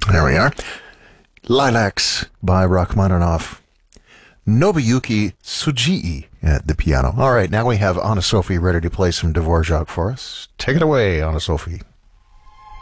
There we are. Lilacs by Rachmaninoff. Nobuyuki Tsujii at the piano. All right, now we have Anna Sophie ready to play some Dvorak for us. Take it away, Anna Sophie.